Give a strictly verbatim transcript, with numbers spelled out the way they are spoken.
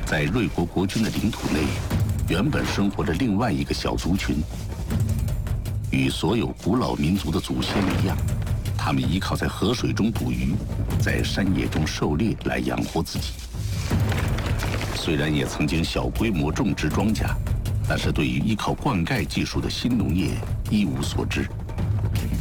在瑞国国君的领土内，原本生活着另外一个小族群。与所有古老民族的祖先一样，他们依靠在河水中捕鱼，在山野中狩猎来养活自己。虽然也曾经小规模种植庄稼，但是对于依靠灌溉技术的新农业一无所知。